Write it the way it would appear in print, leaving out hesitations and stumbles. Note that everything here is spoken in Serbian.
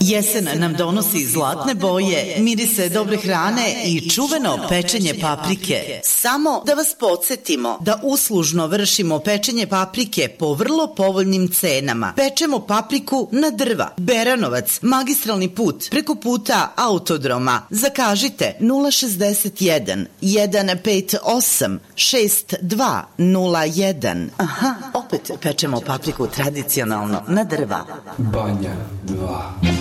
Jesen nam donosi zlatne boje, mirise dobre hrane i čuveno pečenje paprike. Samo da vas podsjetimo da uslužno vršimo pečenje paprike po vrlo povoljnim cenama. Pečemo papriku na drva. Beranovac, magistralni put, preko puta Autodroma. Zakažite 061 158 6201. Aha, opet pečemo papriku tradicionalno na drva. Banja 2.